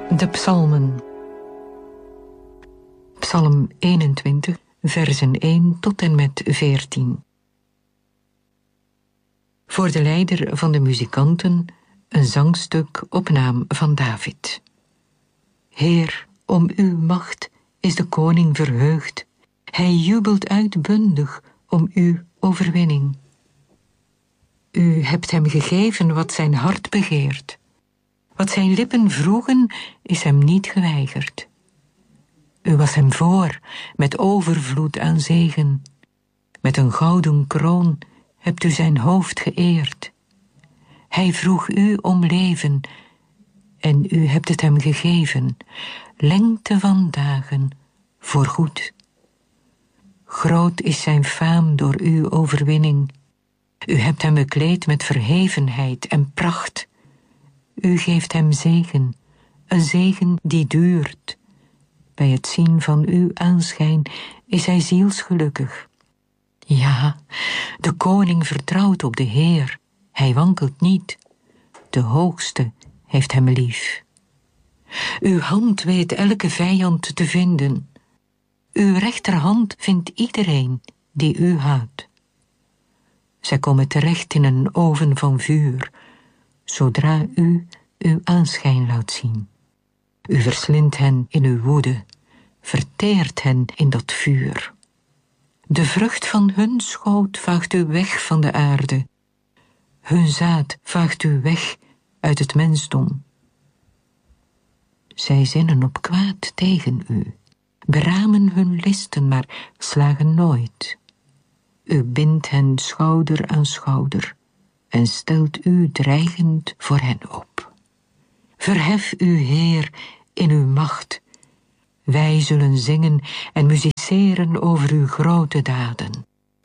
De psalmen. Psalm 21, versen 1 tot en met 14. Voor de leider van de muzikanten een zangstuk op naam van David. Heer, om uw macht is de koning verheugd. Hij jubelt uitbundig om uw overwinning. U hebt hem gegeven wat zijn hart begeert. Wat zijn lippen vroegen, is hem niet geweigerd. U was hem voor, met overvloed aan zegen. Met een gouden kroon hebt u zijn hoofd geëerd. Hij vroeg u om leven, en u hebt het hem gegeven, lengte van dagen, voorgoed. Groot is zijn faam door uw overwinning. U hebt hem bekleed met verhevenheid en pracht. U geeft hem zegen, een zegen die duurt. Bij het zien van uw aanschijn is hij zielsgelukkig. Ja, de koning vertrouwt op de Heer, hij wankelt niet. De Hoogste heeft hem lief. Uw hand weet elke vijand te vinden. Uw rechterhand vindt iedereen die u houdt. Zij komen terecht in een oven van vuur, zodra u uw aanschijn laat zien. U verslindt hen in uw woede, verteert hen in dat vuur. De vrucht van hun schoot vaagt u weg van de aarde. Hun zaad vaagt u weg uit het mensdom. Zij zinnen op kwaad tegen u, beramen hun listen, maar slagen nooit. U bindt hen schouder aan schouder en stelt u dreigend voor hen op. Verhef u, Heer, in uw macht. Wij zullen zingen en musiceren over uw grote daden.